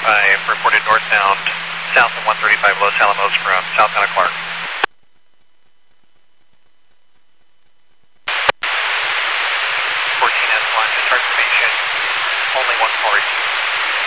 135, reported northbound, south of 135 Los Alamos from southbound of Clark.